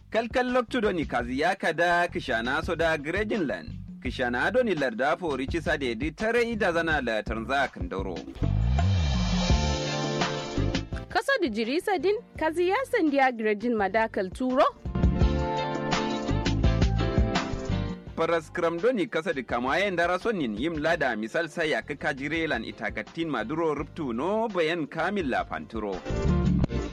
kalkal loktu doni kaziya kada kishana soda Grejinland kishana doni larda fori cisa da yadi tare ida zana la tanza kandoro. Kasa da jirisa din kaziya sandiya Grejin madakal turo. Paras kramdoni kasa da kamayen dara sonin yim lada misal saya kaka jirelan itagatin maduro ruptu no bayan kamil la panturo.